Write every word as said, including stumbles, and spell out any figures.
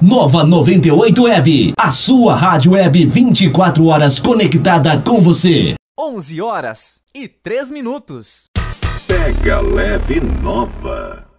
Nova noventa e oito Web, a sua rádio web vinte e quatro horas conectada com você. onze horas e três minutos. Pega Leve Nova.